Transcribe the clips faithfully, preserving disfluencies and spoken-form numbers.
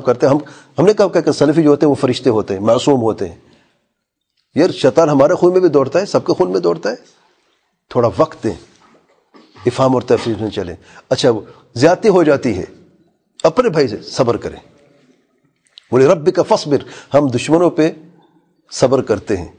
کرتے ہیں. ہم ہم نے کہا کہ سلفی جو ہوتے ہیں وہ فرشتے ہوتے ہیں, معصوم ہوتے ہیں. یار شیطان ہمارے خون میں بھی دوڑتا ہے, سب کے خون میں دوڑتا ہے. تھوڑا وقت دیں, افہام اور تفسیر میں چلیں. اچھا زیادتی ہو جاتی ہے, اپنے بھائی سے صبر کریں. بولے ربک فاصبر, ہم دشمنوں پہ صبر کرتے ہیں.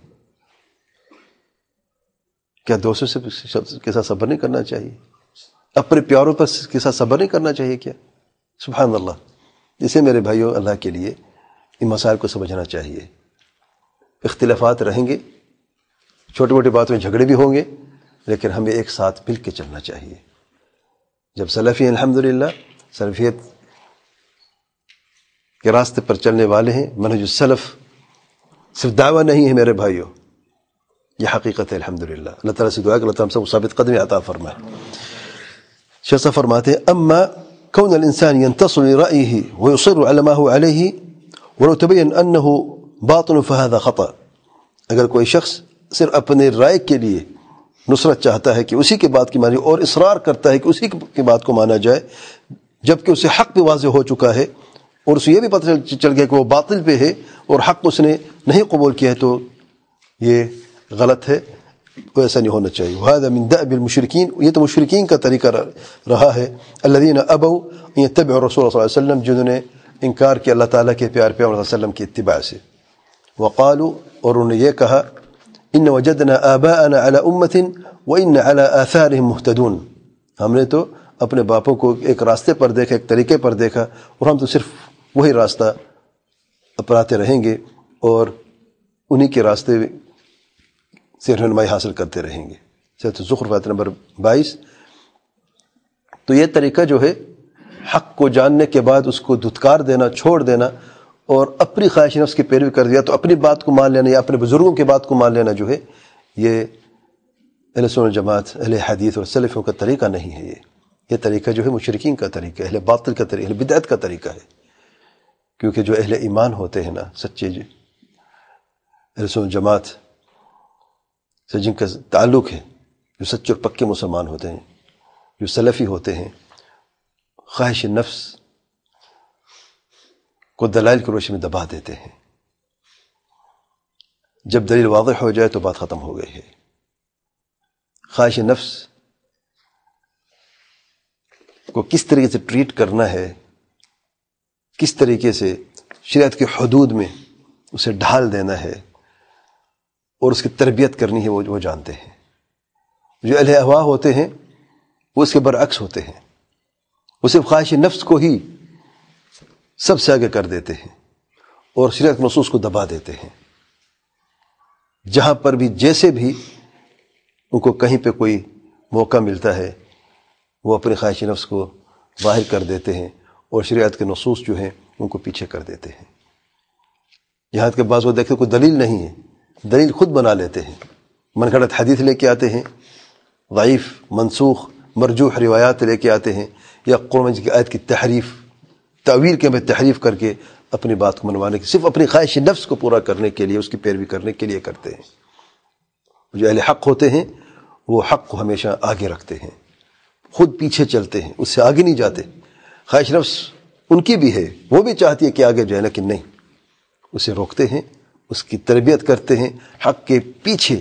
کیا دوستوں سے کے ساتھ صبر نہیں کرنا چاہیے؟ اپنے پیاروں پر کے ساتھ صبر نہیں کرنا چاہیے کیا؟ سبحان اللہ. اسے میرے بھائیوں اللہ کے لیے ان مسائل کو سمجھنا چاہیے. اختلافات رہیں گے, چھوٹی موٹی باتوں میں جھگڑے بھی ہوں گے, لیکن ہمیں ایک ساتھ مل کے چلنا چاہیے. جب سلفی الحمدللہ سلفیت کے راستے پر چلنے والے ہیں, منہج السلف صرف دعویٰ نہیں ہے میرے بھائیوں, یہ حقیقت ہے الحمدللہ. اللہ تعالیٰ سے دعا کہ اللہ تعالیٰ ہم سب کو ثابت قدمی عطا فرمائے. شیخ صاحب فرماتے ہیں اما كون الانسان ينتصر لرأيه ويصر على ما هو عليه ولو تبين انه باطل فهذا خطأ. اگر کوئی شخص صرف اپنے رائے کے لیے نصرت چاہتا ہے کہ اسی کی بات کی مانی اور اصرار کرتا ہے کہ اسی کی بات کو مانا جائے, جبکہ اسے حق بھی واضح ہو چکا ہے اور اسے یہ بھی پتہ چل گیا کہ وہ باطل پہ ہے اور حق اس نے نہیں قبول کیا ہے, تو یہ غلط ہے, کو ایسا نہیں ہونا چاہیے. وهذا من دأب المشركين, یہ تو مشرکین کا طریقہ رہا ہے. الذين ابوا ان يتبعوا الرسول صلی اللہ علیہ وسلم, جنہوں نے انکار کیا اللہ تعالیٰ کے پیار پیغمبر صلی اللہ علیہ وسلم کی اتباع سے. وقالوا, اور انہوں نے یہ کہا, ان وجدنا آباءنا على امة وان على آثارهم مهتدون, ہم نے تو اپنے باپوں کو ایک راستے پر دیکھا, ایک طریقے پر دیکھا, اور ہم تو صرف وہی راستہ اپناتے رہیں گے اور انہی کے راستے سے رہنمائی حاصل کرتے رہیں گے. سورۃ الزخرف آیت نمبر بائیس. تو یہ طریقہ جو ہے حق کو جاننے کے بعد اس کو دھتکار دینا, چھوڑ دینا اور اپنی خواہش نفس کی پیروی کر دیا, تو اپنی بات کو مان لینا یا اپنے بزرگوں کی بات کو مان لینا جو ہے, یہ اہل سنت جماعت, اہل حدیث اور سلفوں کا طریقہ نہیں ہے. یہ یہ طریقہ جو ہے مشرکین کا طریقہ ہے, اہل باطل کا طریقہ, اہل بدعت کا طریقہ ہے. کیونکہ جو اہل ایمان ہوتے ہیں نا, سچے جو اہل سنت جماعت سے جن کا تعلق ہے, جو سچے اور پکے مسلمان ہوتے ہیں, جو سلفی ہوتے ہیں, خواہش نفس کو دلائل کی روشنی میں دبا دیتے ہیں. جب دلیل واضح ہو جائے تو بات ختم ہو گئی ہے. خواہش نفس کو کس طریقے سے ٹریٹ کرنا ہے, کس طریقے سے شریعت کے حدود میں اسے ڈھال دینا ہے اور اس کی تربیت کرنی ہے, وہ وہ جانتے ہیں. جو اہل اہوا ہوتے ہیں وہ اس کے برعکس ہوتے ہیں, وہ صرف خواہش نفس کو ہی سب سے آگے کر دیتے ہیں اور شریعت نصوص کو دبا دیتے ہیں. جہاں پر بھی جیسے بھی ان کو کہیں پہ کوئی موقع ملتا ہے وہ اپنی خواہش نفس کو ظاہر کر دیتے ہیں اور شریعت کے نصوص جو ہیں ان کو پیچھے کر دیتے ہیں. یہاں کے بعض وہ دیکھتے کوئی دلیل نہیں ہے, دلیل خود بنا لیتے ہیں, من گھڑت حدیث لے کے آتے ہیں, ضعیف منسوخ مرجوح روایات لے کے آتے ہیں, یا قرآن کی آیت کی تحریف تعویل کے میں تحریف کر کے اپنی بات کو منوانے کی, صرف اپنی خواہش نفس کو پورا کرنے کے لیے, اس کی پیروی کرنے کے لیے کرتے ہیں. جو اہل حق ہوتے ہیں وہ حق کو ہمیشہ آگے رکھتے ہیں, خود پیچھے چلتے ہیں, اس سے آگے نہیں جاتے. خواہش نفس ان کی بھی ہے, وہ بھی چاہتی ہے کہ آگے جائے, لیکن نہیں, اسے روکتے ہیں, اس کی تربیت کرتے ہیں, حق کے پیچھے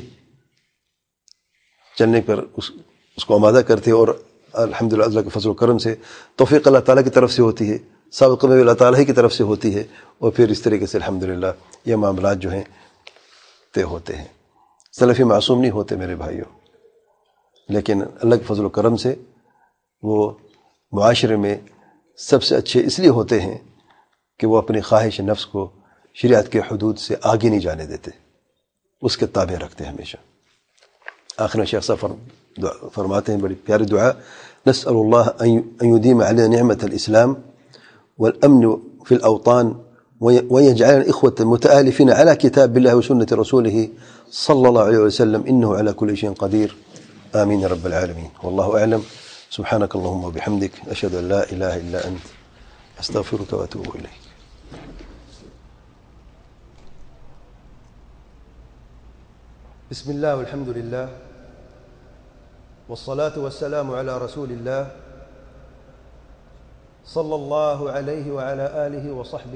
چلنے پر اس, اس کو آمادہ کرتے ہیں. اور الحمدللہ اللہ کے فضل و کرم سے توفیق اللہ تعالیٰ کی طرف سے ہوتی ہے, سابقہ میں اللہ تعالیٰ ہی کی طرف سے ہوتی ہے, اور پھر اس طریقے سے الحمدللہ یہ معاملات جو ہیں طے ہوتے ہیں. سلفی معصوم نہیں ہوتے میرے بھائیوں, لیکن اللہ کے فضل و کرم سے وہ معاشرے میں سب سے اچھے اس لیے ہوتے ہیں کہ وہ اپنی خواہش نفس کو شریعت کے حدود سے آگے نہیں جانے دیتے, اس کے تابع رکھتے ہیں ہمیشہ. آخر میں شیخ صاحب فرماتے ہیں بڑی پیاری دعا, نسأل اللہ ان يديم علينا نعمة الإسلام والأمن في الأوطان ويجعلنا إخوة متآلفين على كتاب الله وسنة رسوله صلى الله عليه وسلم إنه على كل شيء قدير آمين يا رب العالمين. والله أعلم. سبحانك اللهم وبحمدك أشهد أن لا إله إلا أنت أستغفرك وأتوب إليك. بسم الله والحمد لله والصلاة والسلام على رسول الله صلى الله عليه وعلى آله وصحبه